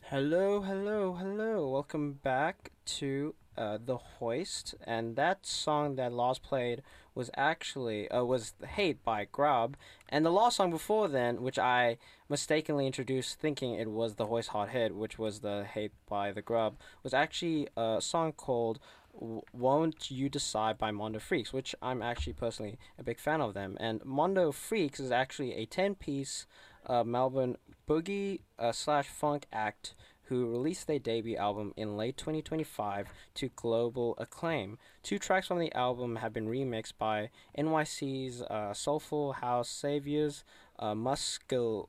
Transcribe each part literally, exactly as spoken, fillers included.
Hello, hello, hello. Welcome back to uh, The Hoist. And that song that Lost played was actually uh, was Hate by Grub. And the Lost song before then, which I mistakenly introduced thinking it was The Hoist Hot Hit, which was the Hate by the Grub, was actually a song called W- Won't You Decide by Mondo Freaks, which I'm actually personally a big fan of them. And Mondo Freaks is actually a ten piece uh, Melbourne boogie uh, slash funk act who released their debut album in late twenty twenty-five to global acclaim. Two tracks from the album have been remixed by N Y C's uh, Soulful House Saviors, uh, Muscal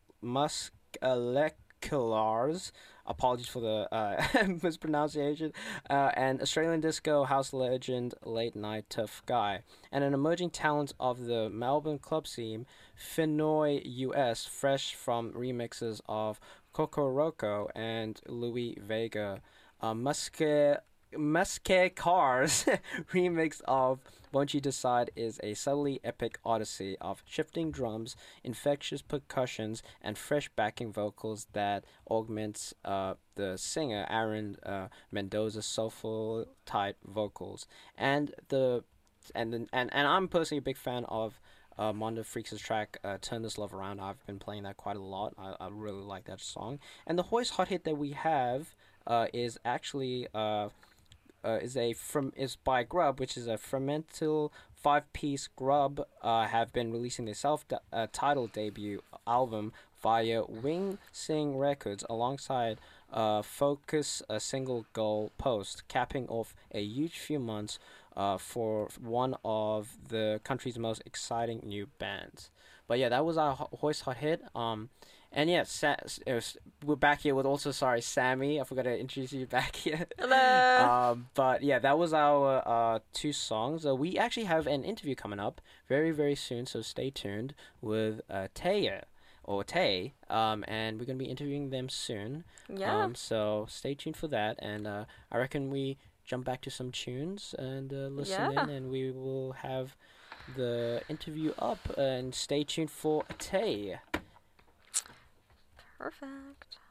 Muscaleculars. Apologies for the uh, mispronunciation. Uh, and Australian disco house legend Late Night Tough Guy. And an emerging talent of the Melbourne club scene, Finoy U S, fresh from remixes of Coco Roco and Louis Vega. Uh, Musque Musque Cars remix of Won't You Decide is a subtly epic odyssey of shifting drums, infectious percussions, and fresh backing vocals that augments uh, the singer Aaron uh, Mendoza's soulful tight vocals. And the and the, and and I'm personally a big fan of uh, Mondo Freaks' track uh, "Turn This Love Around." I've been playing that quite a lot. I, I really like that song. And the Hoist hot hit that we have uh, is actually uh, uh, is a from is by Grub, which is a fermental five piece. Grub uh, have been releasing their self uh, titled debut album via Wing Sing Records alongside uh, Focus, a single goal post, capping off a huge few months uh, for one of the country's most exciting new bands. But yeah, that was our Ho- Hoist Hot Hit. Um, and yeah, Sa- it was, we're back here with also sorry Sammy. I forgot to introduce you back here. Hello. Um, but yeah, that was our uh, two songs. Uh, we actually have an interview coming up very very soon, so stay tuned with uh, Taya or Tay. Um, and we're gonna be interviewing them soon. Yeah. Um, so stay tuned for that. And uh, I reckon we jump back to some tunes and uh, listen Yeah. in, and we will have the interview up. And stay tuned for Tay. Perfect.